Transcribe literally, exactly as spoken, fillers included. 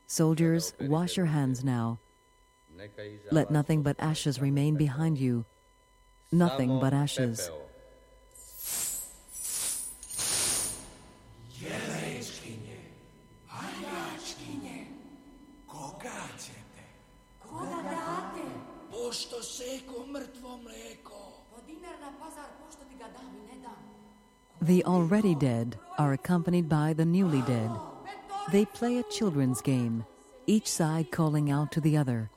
Soldiers, wash your hands now. Let nothing but ashes remain behind you. Nothing but ashes. The already dead are accompanied by the newly dead. They play a children's game, each side calling out to the other.